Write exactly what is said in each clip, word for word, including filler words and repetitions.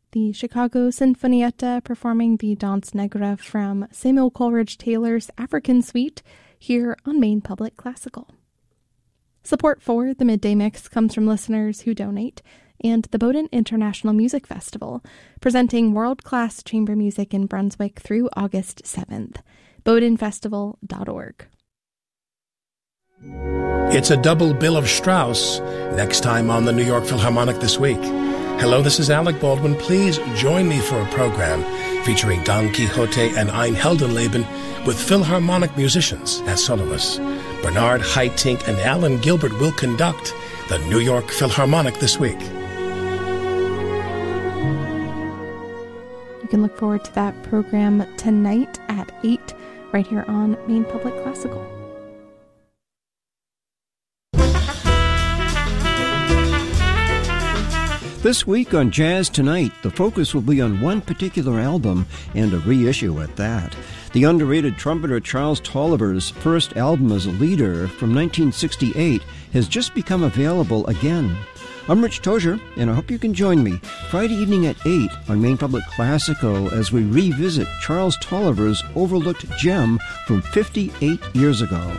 the Chicago Sinfonietta performing the Danse Negra from Samuel Coleridge Taylor's African Suite here on Maine Public Classical. Support for the Midday Mix comes from listeners who donate and the Bowdoin International Music Festival, presenting world-class chamber music in Brunswick through August seventh. bowdoin festival dot org. It's a double bill of Strauss next time on the New York Philharmonic This Week. Hello, this is Alec Baldwin. Please join me for a program featuring Don Quixote and Ein Heldenleben with Philharmonic musicians as soloists. Bernard Haitink and Alan Gilbert will conduct the New York Philharmonic This Week. You can look forward to that program tonight at eight right here on Maine Public Classical. This week on Jazz Tonight, the focus will be on one particular album, and a reissue at that. The underrated trumpeter Charles Tolliver's first album as a leader from nineteen sixty-eight has just become available again. I'm Rich Tozier, and I hope you can join me Friday evening at eight on Maine Public Classical as we revisit Charles Tolliver's overlooked gem from fifty-eight years ago.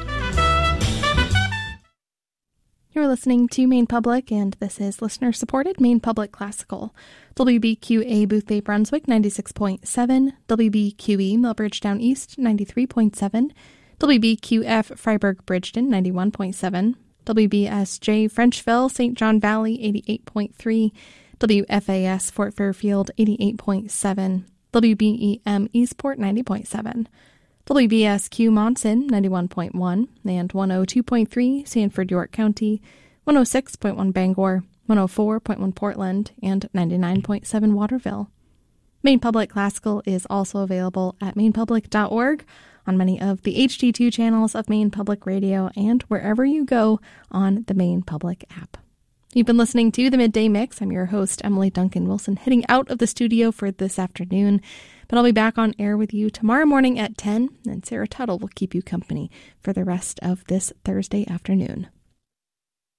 You're listening to Maine Public, and this is listener-supported Maine Public Classical. W B Q A Boothbay Brunswick, ninety-six point seven. W B Q E Millbridge Down East, ninety-three point seven. W B Q F Freiburg Bridgeton, ninety-one point seven. W B S J Frenchville, Saint John Valley, eighty-eight point three. W F A S Fort Fairfield, eighty-eight point seven. W B E M Eastport, ninety point seven. W B S Q Monson, ninety-one point one, and one oh two point three Sanford, York County, one oh six point one Bangor, one oh four point one Portland, and ninety-nine point seven Waterville. Maine Public Classical is also available at maine public dot org, on many of the H D two channels of Maine Public Radio, and wherever you go on the Maine Public app. You've been listening to The Midday Mix. I'm your host, Emily Duncan Wilson, heading out of the studio for this afternoon. But I'll be back on air with you tomorrow morning at ten, and Sarah Tuttle will keep you company for the rest of this Thursday afternoon.